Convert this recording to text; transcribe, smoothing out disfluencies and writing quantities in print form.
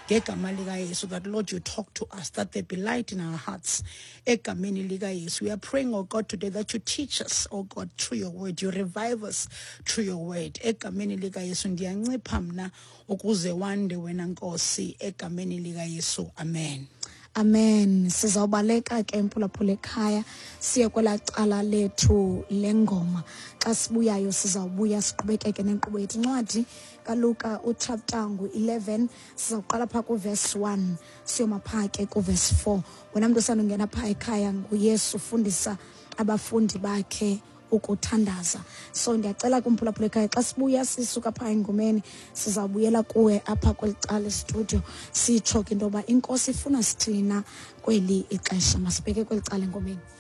ngegama lika Yesu, that Lord, you talk to us, that there be light in our hearts. Egameni lika Yesu. We are praying, oh God, today that you teach us, oh God, through your word. You revive us through your word. Egameni lika Yesu. Ndiyancipha mna ukuze wande wena Nkosi. Egameni lika Yesu. Amen. Amen. Sizawubaleka ke mphulaphula ekhaya siye kwela cala lethu lengoma. Xa sibuyayo sizawubuya siqhubekeke nenkqubo yethu. Incwadi kaLuka uchapter 11 sizawuqala pha ku verse 1 siyoma pha ke ku verse 4. Wena mntu osandungena pha ekhaya nguYesu ufundisa abafundi bakhe ukuthandaza. So ndiyacela kumphulaphula ekhaya xa sibuya sisuka pha engomeni sizawubuyela kuwe apha kweli cala studio sitsho ke into yoba inkosi ifuna sithina kweli ixesha. Masibheke kweli cala engomeni.